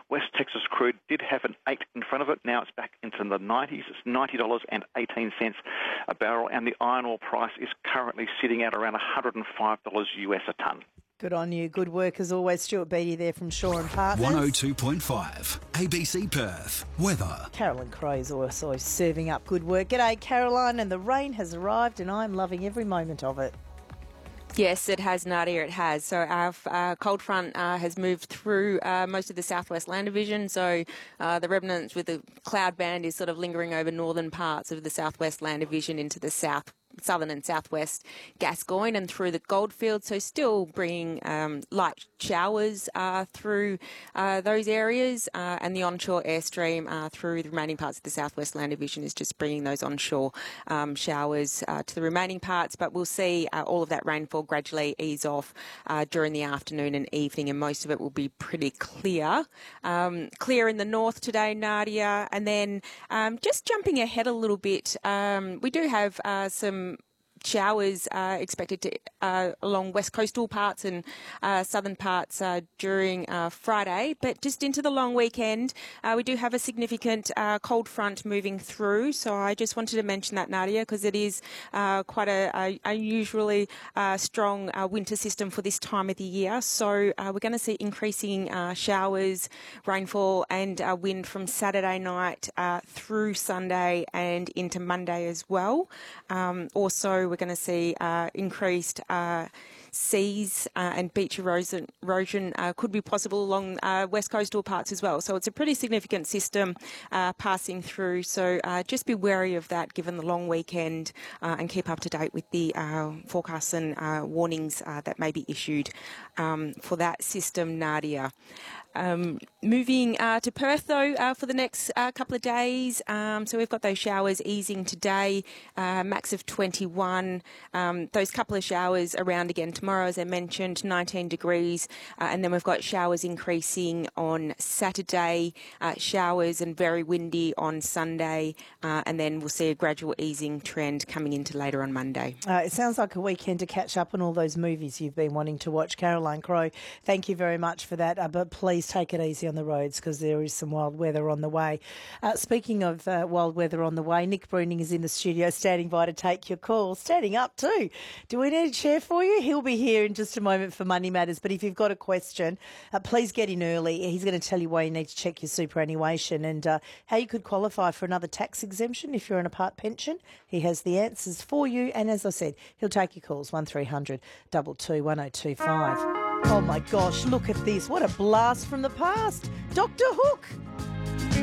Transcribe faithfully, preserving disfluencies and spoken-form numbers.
West Texas crude did have an eight in front of it. Now it's back into the nineties. It's ninety dollars and eighteen cents a barrel, and the iron ore price is currently sitting at around one hundred five dollars U S a tonne. Good on you. Good work as always. Stuart Beattie there from Shaw and Partners. one oh two point five A B C Perth. Weather. Caroline Crow's also serving up good work. G'day, Caroline, and the rain has arrived and I'm loving every moment of it. Yes, it has, Nadia, it has. So our uh, cold front uh, has moved through uh, most of the southwest land division. So uh, the remnants with the cloud band is sort of lingering over northern parts of the southwest land division into the south. Southern and southwest Gascoyne and through the Goldfields, so still bringing um, light showers uh, through uh, those areas, uh, and the onshore airstream uh, through the remaining parts of the southwest land division is just bringing those onshore um, showers uh, to the remaining parts. But we'll see uh, all of that rainfall gradually ease off uh, during the afternoon and evening, and most of it will be pretty clear. Um, clear in the north today, Nadia, and then um, just jumping ahead a little bit, um, we do have uh, some showers uh, expected to uh, along west coastal parts and uh, southern parts uh, during uh, Friday, but just into the long weekend uh, we do have a significant uh, cold front moving through, so I just wanted to mention that, Nadia, because it is uh, quite a, a unusually uh, strong uh, winter system for this time of the year. So uh, we're going to see increasing uh, showers, rainfall and uh, wind from Saturday night uh, through Sunday and into Monday as well. Um, also we're going to see uh, increased uh, seas uh, and beach erosion, erosion uh, could be possible along uh, west coastal parts as well. So it's a pretty significant system uh, passing through. So uh, just be wary of that given the long weekend uh, and keep up to date with the uh, forecasts and uh, warnings uh, that may be issued um, for that system, Nadia. Um, moving uh, to Perth, though, uh, for the next uh, couple of days. Um, so we've got those showers easing today, uh, max of twenty-one. Um, those couple of showers around again tomorrow, as I mentioned, nineteen degrees. Uh, and then we've got showers increasing on Saturday, uh, showers and very windy on Sunday. Uh, and then we'll see a gradual easing trend coming into later on Monday. Uh, it sounds like a weekend to catch up on all those movies you've been wanting to watch. Caroline Crow, thank you very much for that. Uh, but please take it easy on the roads because there is some wild weather on the way. Uh, speaking of uh, wild weather on the way, Nick Bruning is in the studio standing by to take your call. Standing up too. Do we need a chair for you? He'll be here in just a moment for Money Matters. But if you've got a question, uh, please get in early. He's going to tell you why you need to check your superannuation and uh, how you could qualify for another tax exemption if you're on a part pension. He has the answers for you. And as I said, he'll take your calls, one three hundred two two one oh two five. Oh my gosh, look at this. What a blast from the past. Doctor Hook.